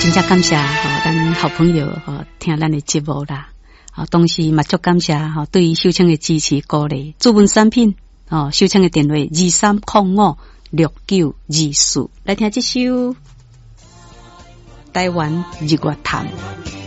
真正感谢咱好朋友听咱的节目啦。同时嘛足感谢对于秀清的支持鼓励。主文产品秀清的电话23056924，来听这首台湾日月潭。